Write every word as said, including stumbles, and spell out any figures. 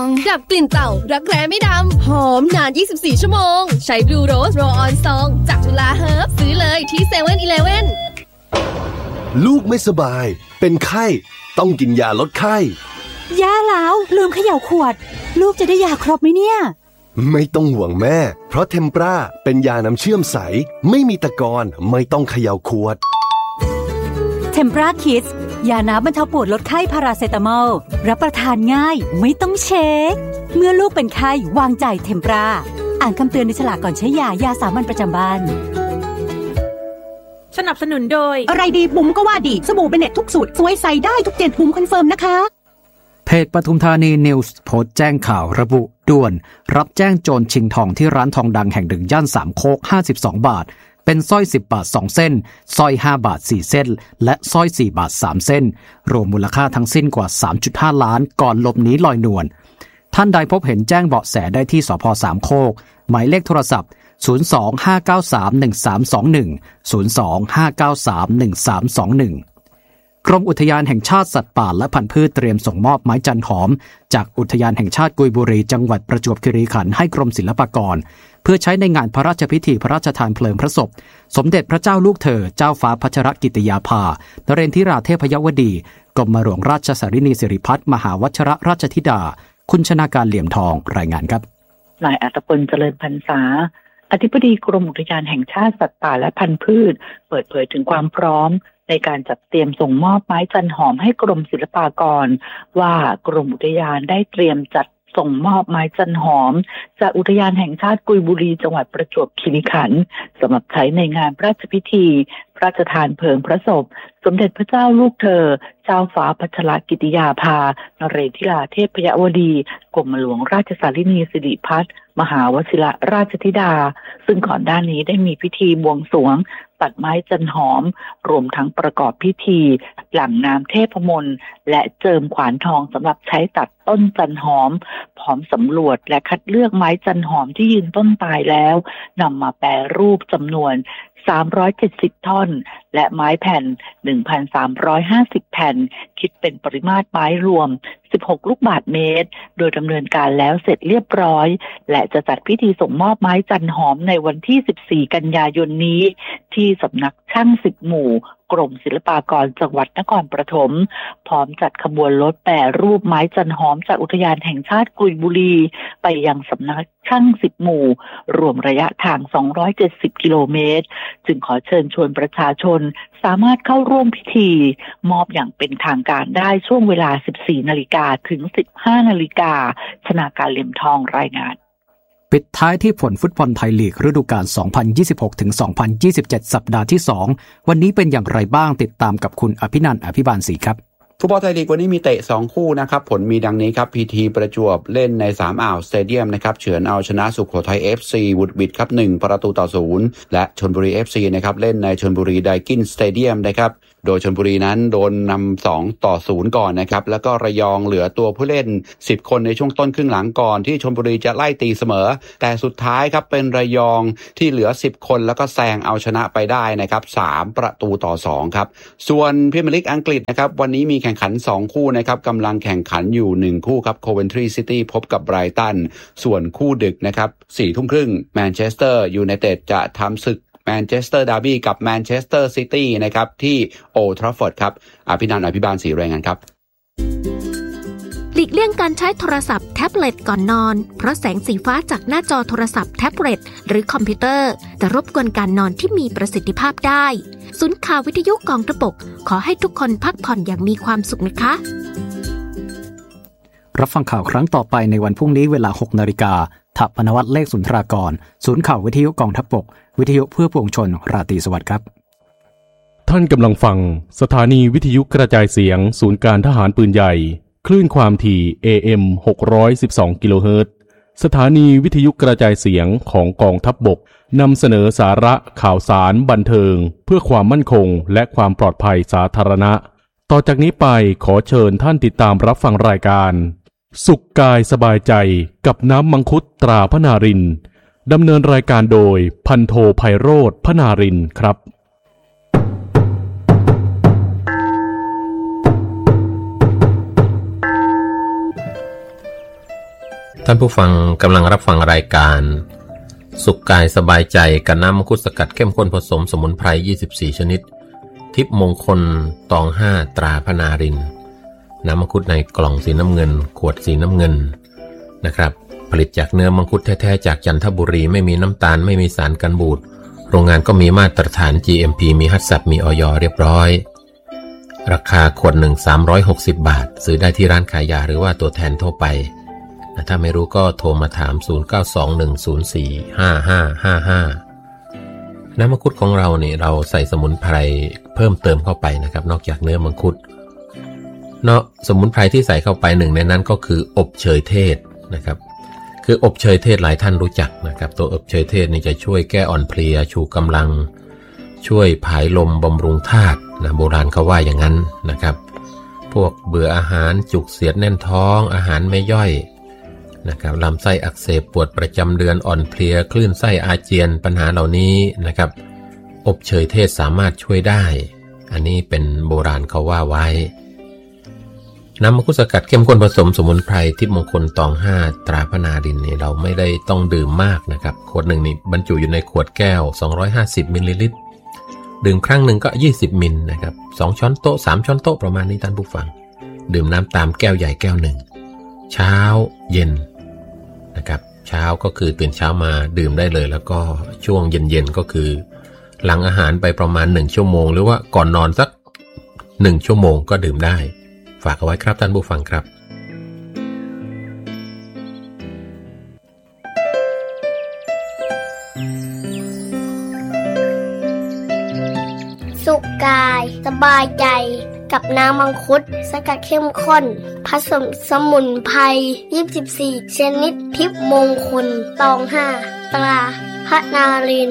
ดับกลิ่นเต่ารักแร้ไม่ดำหอมนานยี่สิบสี่ชั่วโมงใช้ Blue Rose Roll On Song จากจุฬาเฮิร์บซื้อเลยที่เซเว่นอีเลฟเว่นลูกไม่สบายเป็นไข้ต้องกินยาลดไข้ยาแล้วลืมเขย่าขวดลูกจะได้ยาครบไหมเนี่ยไม่ต้องห่วงแม่เพราะเทมปราเป็นยาน้ำเชื่อมใสไม่มีตะกอนไม่ต้องเขย่าขวดเทมปราคิดยาน้ำบรรเทาปวดลดไข้พาราเซตามอลรับประทานง่ายไม่ต้องเช็คเมื่อลูกเป็นไข้วางใจเทมปราอ่านคำเตือนในฉลากก่อนใช้ยายาสามัญประจำบ้านสนับสนุนโดยอะไรดีบุ๋มก็ว่าดีสบู่เบเน็ตทุกสูตรสวยใส่ได้ทุกเจ็ดบุ๋มคอนเฟิร์มนะคะเพจปทุมธานีนิวส์โพสต์แจ้งข่าวระบุด่วนรับแจ้งโจรชิงทองที่ร้านทองดังแห่งหนึ่งย่านสามโคกห้าสิบสองบาทเป็นสร้อยสิบบาทสองเส้นสร้อยห้าบาทสี่เส้นและสร้อยสี่บาทสามเส้นรวมมูลค่าทั้งสิ้นกว่า สามจุดห้า ล้านก่อนหลบหนีลอยนวลท่านใดพบเห็นแจ้งเบาะแสได้ที่สภ.สามโคกหมายเลขโทรศัพท์ศูนย์ สอง ห้า เก้า สาม หนึ่ง สาม สอง หนึ่ง ศูนย์ สอง ห้า เก้า สาม หนึ่ง สาม สอง หนึ่งกรมอุทยานแห่งชาติสัตว์ป่าและพันธุ์พืชเตรียมส่งมอบไม้จันหอมจากอุทยานแห่งชาติกุยบุรีจังหวัดประจวบคีรีขันธ์ให้กรมศิลปากรเพื่อใช้ในงานพระราชพิธีพระราชทานเพลิงพระศพสมเด็จพระเจ้าลูกเธอเจ้าฟ้าพัชรกิติยาภานเรนทิราเทพยวดีกรมหลวงราชสารินีสิริพัฒน์มหาวชรราชธิดาคุณชนาการเหลี่ยมทองรายงานครับนายอัตพลเจริญพรรษาอธิบดีกรมอุทยานแห่งชาติสัตว์ป่าและพันธุ์พืชเปิดเผยถึงความพร้อมในการจัดเตรียมส่งมอบไม้จันหอมให้กรมศิลปากรว่ากรมอุทยานได้เตรียมจัดส่งมอบไม้จันหอมจากอุทยานแห่งชาติกุยบุรีจังหวัดประจวบคีรีขันธ์สำหรับใช้ในงานพระราชพิธีพระราชทานเพลิงพระศพสมเด็จพระเจ้าลูกเธอเจ้าฟ้าพัชรกิติยาภานเรศธิราเทพยวดีกรมหลวงราชสารินีสิริพัฒน์มหาวชิรราชธิดาซึ่งก่อนหน้านี้ได้มีพิธีบวงสรวงตัดไม้จันหอมรวมทั้งประกอบพิธีหลั่งน้ำเทพมนต์และเจิมขวานทองสำหรับใช้ตัดต้นจันหอมพร้อมสำรวจและคัดเลือกไม้จันหอมที่ยืนต้นตายแล้วนำมาแปรรูปจำนวนสามร้อยเจ็ดสิบท่อนและไม้แผ่น หนึ่งพันสามร้อยห้าสิบ แผ่นคิดเป็นปริมาตรไม้รวมสิบหกลูกบาศก์เมตรโดยดำเนินการแล้วเสร็จเรียบร้อยและจะจัดพิธีส่งมอบไม้จันหอมในวันที่สิบสี่กันยายนนี้ที่สำนักช่างสิบหมู่กรมศิลปากรจังหวัดนครปฐมพร้อมจัดขบวนรถแปรรูปไม้จันหอมจากอุทยานแห่งชาติกุยบุรีไปยังสำนักช่างสิบหมู่รวมระยะทางสองร้อยเจ็ดสิบกิโลเมตรจึงขอเชิญชวนประชาชนสามารถเข้าร่วมพิธีมอบอย่างเป็นทางการได้ช่วงเวลา สิบสี่นาฬิกา ถึง สิบห้านาฬิกาชนาการเหลี่ยมทองรายงานปิดท้ายที่ผลฟุตบอลไทยลีกฤดูกาล สองพันยี่สิบหกถึงสองพันยี่สิบเจ็ด สัปดาห์ที่ สอง วันนี้เป็นอย่างไรบ้างติดตามกับคุณอภินันท์ อภิบาลศรีครับฟุตบอลไทยลีกวันนี้มีเตะสองคู่นะครับผลมีดังนี้ครับ พี ที ประจวบเล่นในสามอ่าวสเตเดียมนะครับเฉือนเอาชนะสุโขทัย เอฟ ซี วุดบิดครับหนึ่งประตูต่อศูนย์และชลบุรี เอฟ ซี นะครับเล่นในชลบุรีไดกินสเตเดียมนะครับโดยชลบุรีนั้นโดนนำสองต่อศูนย์ก่อนนะครับแล้วก็ระยองเหลือตัวผู้เล่นสิบคนในช่วงต้นครึ่งหลังก่อนที่ชลบุรีจะไล่ตีเสมอแต่สุดท้ายครับเป็นระยองที่เหลือสิบคนแล้วก็แซงเอาชนะไปได้นะครับสามประตูต่อสองครับส่วนพรีเมียร์ลีกอังกฤษนะครับวันนี้มีแข่งขันสองคู่นะครับกำลังแข่งขันอยู่หนึ่งคู่ครับโคเวนทรีซิตี้พบกับไบรตันส่วนคู่ดึกนะครับสี่ทุ่มครึ่งแมนเชสเตอร์ยูไนเต็ดจะทำศึกแมนเชสเตอร์ดาร์บี้กับแมนเชสเตอร์ซิตี้นะครับที่โอลด์ทราฟฟอร์ดครับอภินันท์ อภิบาลศรีรายงานครับหลีกเลี่ยงการใช้โทรศัพท์แท็บเล็ตก่อนนอนเพราะแสงสีฟ้าจากหน้าจอโทรศัพท์แท็บเล็ตหรือคอมพิวเตอร์จะรบกวนการนอนที่มีประสิทธิภาพได้ศูนย์ข่าววิทยุกองทัพบกขอให้ทุกคนพักผ่อนอย่างมีความสุขนะคะรับฟังข่าวครั้งต่อไปในวันพรุ่งนี้เวลา หกนาฬิกา ถับพนวัตรเลขสุนทรากรศูนย์ข่าววิทยุกองทัพบกวิทยุเพื่อปวงชนราตรีสวัสดิ์ครับท่านกำลังฟังสถานีวิทยุกระจายเสียงศูนย์การทหารปืนใหญ่คลื่นความถี่ เอ เอ็ม หกร้อยสิบสอง กิโลเฮิรตซ์สถานีวิทยุกระจายเสียงของกองทัพบกนำเสนอสาระข่าวสารบันเทิงเพื่อความมั่นคงและความปลอดภัยสาธารณะต่อจากนี้ไปขอเชิญท่านติดตามรับฟังรายการสุขกายสบายใจกับน้ำมังคุดตราพนารินดำเนินรายการโดยพันโทไพโรจน์พนารินครับท่านผู้ฟังกำลังรับฟังรายการสุขกายสบายใจกับน้ำมังคุดสกัดเข้มข้นผสมสมุนไพรยี่สิบสี่ชนิดทิพย์มงคลตองห้าตราพนารินน้ำมังคุดในกล่องสีน้ำเงินขวดสีน้ำเงินนะครับผลิตจากเนื้อมังคุดแท้ๆจากจันทบุรีไม่มีน้ำตาลไม่มีสารกันบูดโรงงานก็มีมาตรฐาน จี เอ็ม พี มีฮัตสับมีอย.เรียบร้อยราคาขวดหนึ่งสามร้อยหกสิบบาทซื้อได้ที่ร้านขายยาหรือว่าตัวแทนทั่วไปถ้าไม่รู้ก็โทรมาถามศูนย์ เก้า สอง หนึ่ง ศูนย์ สี่ ห้า ห้า ห้า ห้าน้ำมังคุดของเราเนี่ยเราใส่สมุนไพรเพิ่มเติมเข้าไปนะครับนอกจากเนื้อมังคุดเนาะสมุนไพรที่ใส่เข้าไปหนึ่งในนั้นก็คืออบเชยเทศนะครับคืออบเชยเทศหลายท่านรู้จักนะครับตัวอบเชยเทศนี่จะช่วยแก้อ่อนเพลียชูกำลังช่วยผายลมบำรุงธาตุนะโบราณเขาว่าอย่างนั้นนะครับพวกเบื่ออาหารจุกเสียดแน่นท้องอาหารไม่ย่อยนะครับลำไส้อักเสบปวดประจำเดือนอ่อนเพลียคลื่นไส้อาเจียนปัญหาเหล่านี้นะครับอบเชยเทศสามารถช่วยได้อันนี้เป็นโบราณเขาว่าไว้น้ำมังคุดสกัดเข้มข้นผสมสมุนไพรทิพย์มงคลตองห้าตราพนารินนี่เราไม่ได้ต้องดื่มมากนะครับขวดหนึ่งนี่บรรจุอยู่ในขวดแก้วสองร้อยห้าสิบมิลลิลิตรดื่มครั้งหนึ่งก็ยี่สิบมิลนะครับสองช้อนโต๊ะสามช้อนโต๊ะประมาณนี้ท่านผู้ฟังดื่มน้ำตามแก้วใหญ่แก้วหนึ่งเช้าเย็นนะครับเช้าก็คือตื่นเช้ามาดื่มได้เลยแล้วก็ช่วงเย็นๆก็คือหลังอาหารไปประมาณหนึ่งชั่วโมงหรือว่าก่อนนอนสักหนึ่งชั่วโมงก็ดื่มได้ฝากเอาไว้ครับท่านผู้ฟังครับสุขกายสบายใจกับน้ำมังคุดสกัดเข้มข้นผสมสมุนไพรยี่สิบสี่ชนิดทิพย์มงคลตองห้าตราพนาริน